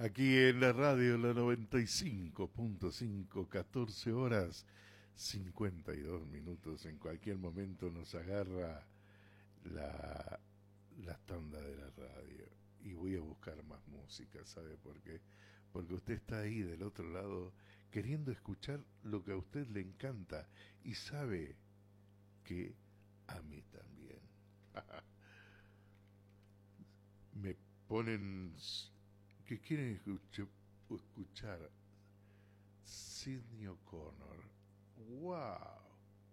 Aquí en la radio, la 95.5, 14 horas 52 minutos. En cualquier momento nos agarra la, la tanda de la radio. Y voy a buscar más música, ¿sabe por qué? Porque usted está ahí del otro lado queriendo escuchar lo que a usted le encanta y sabe que a mí también. Me ponen que quieren escuchar Sidney O'Connor. ¡Wow!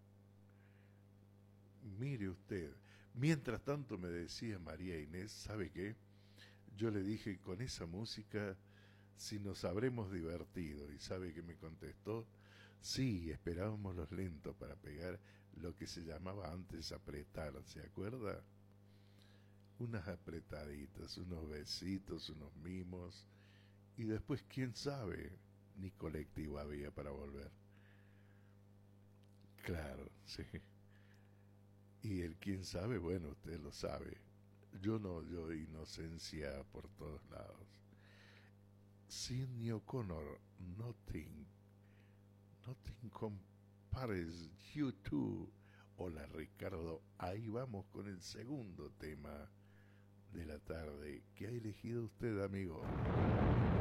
Mire usted. Mientras tanto me decía María Inés, ¿sabe qué? Yo le dije, con esa música, si nos habremos divertido. ¿Y sabe que me contestó? Sí, esperábamos los lentos para pegar lo que se llamaba antes apretar, ¿se acuerda? Unas apretaditas, unos besitos, unos mimos, y después, quién sabe, ni colectivo había para volver. Claro, sí. Y el quién sabe, bueno, usted lo sabe. Yo no, yo inocencia por todos lados. Sidney O'Connor, nothing compares you to. Hola Ricardo, ahí vamos con el segundo tema de la tarde. ¿Qué ha elegido usted, amigo?